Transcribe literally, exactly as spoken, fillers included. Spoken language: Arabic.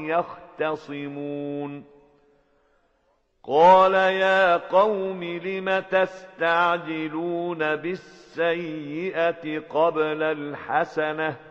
يختصمون قال يا قوم لم تستعجلون بالسيئة قبل الحسنة